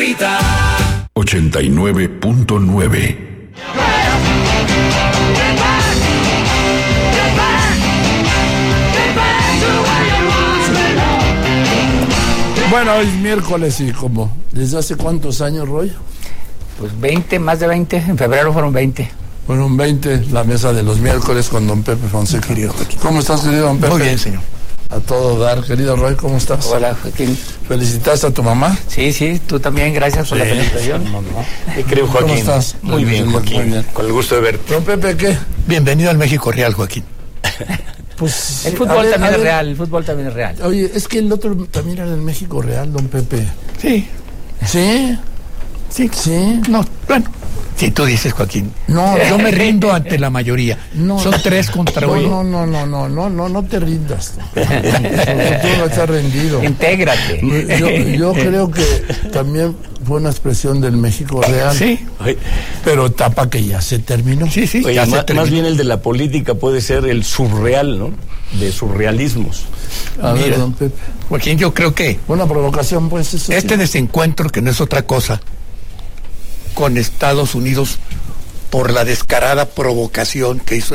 grita. 89.9. Bueno, hoy es miércoles y como, ¿desde hace cuántos años, Roy? Pues 20, más de 20, en febrero fueron 20. Fueron 20, la mesa de los miércoles con don Pepe Fonseca. ¿Cómo estás, querido don Pepe? Muy bien, señor. A todo dar, querido Roy, ¿cómo estás? Hola, Joaquín. ¿Felicitaste a tu mamá? Sí, tú también, gracias por la felicitación. Mi querido Joaquín. ¿Cómo estás? Muy bien, Joaquín. Muy bien. Con el gusto de verte. Don Pepe, ¿qué? Bienvenido al México Real, Joaquín. Pues El fútbol también es real, el fútbol también es real. Oye, es que el otro también era el México Real, don Pepe. Sí. ¿Sí? Sí. ¿Sí? No, bueno. Si tú dices, Joaquín. No, yo me rindo ante la mayoría. No, son 3 contra 1. No te rindas. Tú no estás rendido. Intégrate. Yo creo que también fue una expresión del México Real. Sí. Pero etapa que ya se terminó. Sí. Oye, Ya se más terminó. bien el de la política puede ser el surreal, ¿no? De surrealismos. A ver, Mira, don Pepe. Joaquín, yo creo que Una provocación, pues, eso. este desencuentro, que no es otra cosa, con Estados Unidos por la descarada provocación que hizo